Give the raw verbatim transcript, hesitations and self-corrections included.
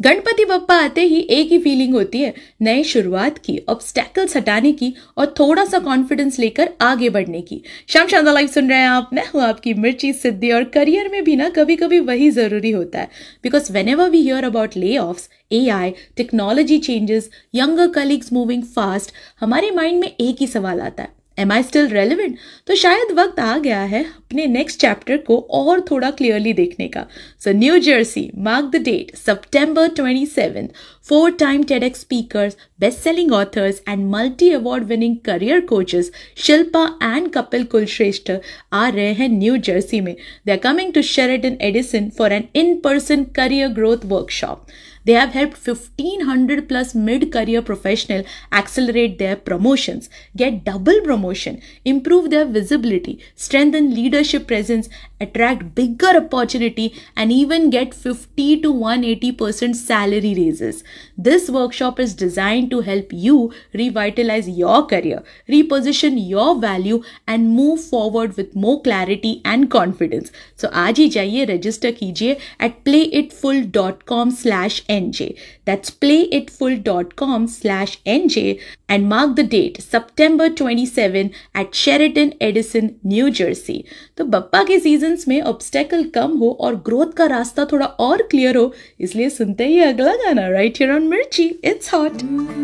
गणपति बप्पा आते ही एक ही फीलिंग होती है, नई शुरुआत की, ऑब्स्टैकल्स हटाने की और थोड़ा सा कॉन्फिडेंस लेकर आगे बढ़ने की। शाम शानदार लाइफ सुन रहे हैं आप, मैं हूं आपकी मिर्ची सिद्धि। और करियर में भी ना कभी कभी वही जरूरी होता है, because when ever we hear about ले ऑफ्स, ए आई, technology changes, younger colleagues moving fast, हमारे माइंड में एक ही सवाल आता है, एम आई स्टिल रेलिवेंट? तो शायद वक्त आ गया है अपने नेक्स्ट चैप्टर को और थोड़ा क्लियरली देखने का। So new Jersey, mark the date, September twenty seventh, four time TEDx speakers, best-selling authors and multi-award winning career coaches Shilpa and Kapil Kulshreshtha आ रहे हैं न्यू जर्सी में। They are coming to Sheraton Edison for an in-person career growth workshop. They have helped fifteen hundred plus mid-career professionals accelerate their promotions, get double promotion, improve their visibility, strengthen leadership presence, attract bigger opportunity, and even get fifty to one hundred eighty percent salary raises. This workshop is designed to help you revitalize your career, reposition your value, and move forward with more clarity and confidence. So आज ही जाइए, register कीजिए at playitfull dot com slash N J. That's playitfull dot com slash N J and mark the date, September twenty-seventh at Sheraton Edison, New Jersey. तो बप्पा के seasons में obstacle कम हो और growth का रास्ता थोड़ा और क्लियर हो, इसलिए सुनते ही अगला गाना राइट हियर ऑन मिर्ची, इट्स हॉट।